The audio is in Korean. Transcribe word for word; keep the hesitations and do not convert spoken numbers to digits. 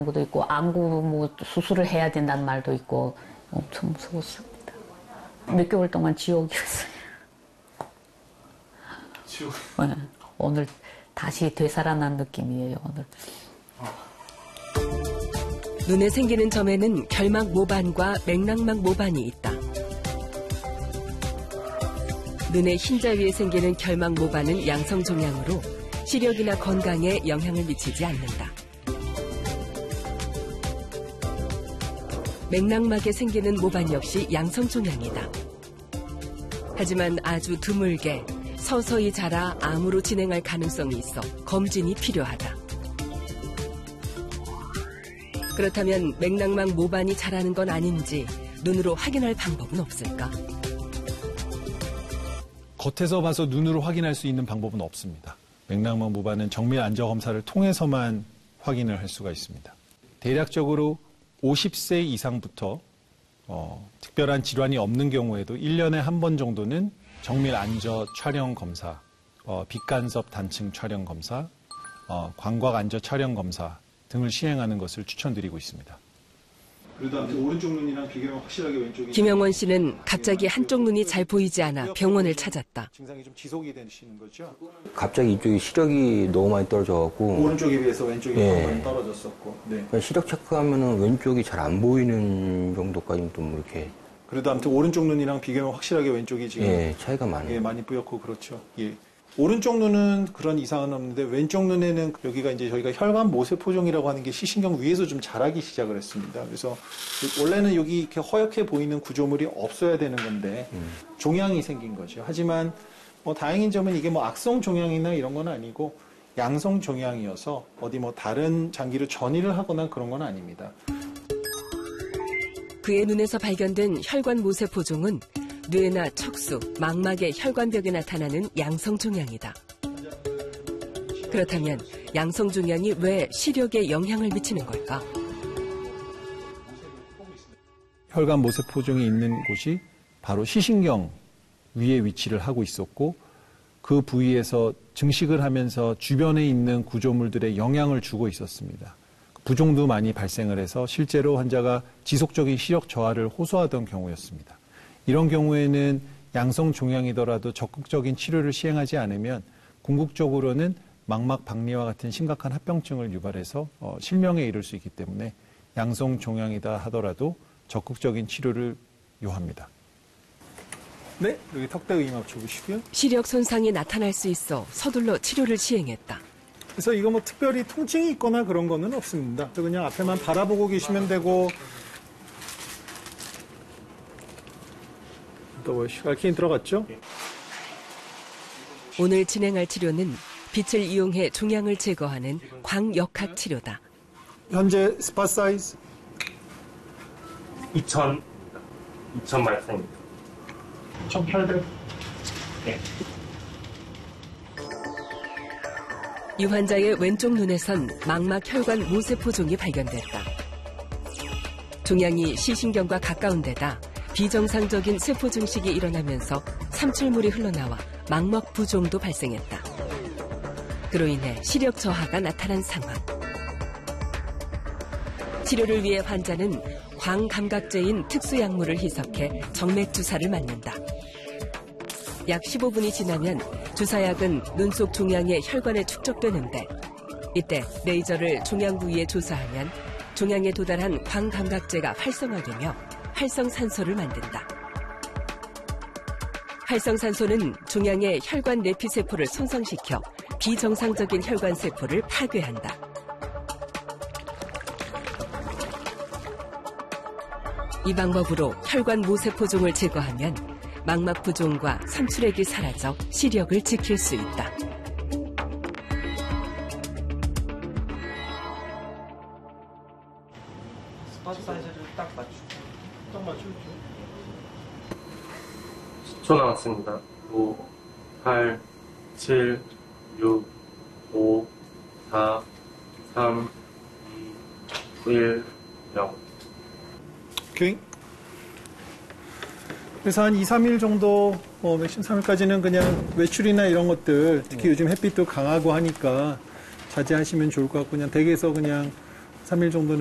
것도 있고 안구 뭐 수술을 해야 된다는 말도 있고 엄청 무서웠습니다. 몇 개월 동안 지옥이었어요. 지옥? 네, 오늘 다시 되살아난 느낌이에요. 오늘. 눈에 생기는 점에는 결막 모반과 맥락막 모반이 있다. 눈의 흰자 위에 생기는 결막 모반은 양성 종양으로 시력이나 건강에 영향을 미치지 않는다. 맥락막에 생기는 모반 역시 양성 종양이다. 하지만 아주 드물게 서서히 자라 암으로 진행할 가능성이 있어 검진이 필요하다. 그렇다면 맥락막 모반이 자라는 건 아닌지 눈으로 확인할 방법은 없을까? 겉에서 봐서 눈으로 확인할 수 있는 방법은 없습니다. 맥락막 모반은 정밀 안저 검사를 통해서만 확인을 할 수가 있습니다. 대략적으로 오십 세 이상부터 어, 특별한 질환이 없는 경우에도 일 년에 한 번 정도는 정밀 안저 촬영 검사, 어, 빛간섭 단층 촬영 검사, 어, 광각 안저 촬영 검사 등을 시행하는 것을 추천드리고 있습니다. 그래도 아무튼 오른쪽 눈이랑 비교하면 확실하게 왼쪽이... 김영원 씨는 갑자기 한쪽 눈이 잘 보이지 않아 병원을 찾았다. 증상이 좀 지속이 되시는 거죠? 갑자기 이쪽이 시력이 너무 많이 떨어져갖고 오른쪽에 비해서 왼쪽이 예. 더 많이 떨어졌었고 네. 시력 체크하면은 왼쪽이 잘 안 보이는 정도까지는 좀 이렇게 그래도 아무튼 오른쪽 눈이랑 비교하면 확실하게 왼쪽이 지금 예, 차이가 많아요. 예, 많이 뿌옇고 그렇죠. 예. 오른쪽 눈은 그런 이상은 없는데 왼쪽 눈에는 여기가 이제 저희가 혈관 모세포종이라고 하는 게 시신경 위에서 좀 자라기 시작을 했습니다. 그래서 원래는 여기 이렇게 허옇게 보이는 구조물이 없어야 되는 건데 음. 종양이 생긴 거죠. 하지만 뭐 다행인 점은 이게 뭐 악성 종양이나 이런 건 아니고 양성 종양이어서 어디 뭐 다른 장기로 전이를 하거나 그런 건 아닙니다. 그의 눈에서 발견된 혈관 모세포종은 뇌나 척수, 망막의 혈관벽에 나타나는 양성 종양이다. 그렇다면 양성 종양이 왜 시력에 영향을 미치는 걸까? 혈관 모세포종이 있는 곳이 바로 시신경 위에 위치를 하고 있었고 그 부위에서 증식을 하면서 주변에 있는 구조물들에 영향을 주고 있었습니다. 부종도 많이 발생을 해서 실제로 환자가 지속적인 시력 저하를 호소하던 경우였습니다. 이런 경우에는 양성 종양이더라도 적극적인 치료를 시행하지 않으면 궁극적으로는 망막 박리와 같은 심각한 합병증을 유발해서 어, 실명에 이를 수 있기 때문에 양성 종양이다 하더라도 적극적인 치료를 요합니다. 네, 여기 턱대 이마 줘보시고요. 시력 손상이 나타날 수 있어 서둘러 치료를 시행했다. 그래서 이거 뭐 특별히 통증이 있거나 그런 거는 없습니다. 그냥 앞에만 바라보고 계시면 되고 또 시각킨 들어갔죠? 오늘 진행할 치료는 빛을 이용해 종양을 제거하는 광역학 치료다. 현재 스팟 사이즈? 이천, 이천 말씀입니다. 천팔백? 네. 이 환자의 왼쪽 눈에선 망막 혈관 모세포종이 발견됐다. 종양이 시신경과 가까운 데다 비정상적인 세포 증식이 일어나면서 삼출물이 흘러나와 망막 부종도 발생했다. 그로 인해 시력 저하가 나타난 상황. 치료를 위해 환자는 광감각제인 특수약물을 희석해 정맥 주사를 맞는다. 약 십오 분이 지나면 주사약은 눈 속 종양의 혈관에 축적되는데 이때 레이저를 종양 부위에 조사하면 종양에 도달한 광감각제가 활성화되며 활성산소를 만든다. 활성산소는 종양의 혈관 내피세포를 손상시켜 비정상적인 혈관세포를 파괴한다. 이 방법으로 혈관 모세포종을 제거하면 망막 부종과 삼출액이 사라져 시력을 지킬 수 있다. 스팟 사이즈를 딱 맞추고 딱 맞추죠. 십 초 남았습니다. 오, 팔, 칠, 육, 오, 사, 삼, 이, 일, 영. 오케이. 그래서 한 이, 삼 일 정도, 어, 맥심 삼 일까지는 그냥 외출이나 이런 것들, 특히 네. 요즘 햇빛도 강하고 하니까 자제하시면 좋을 것 같고, 그냥 댁에서 그냥 삼 일 정도는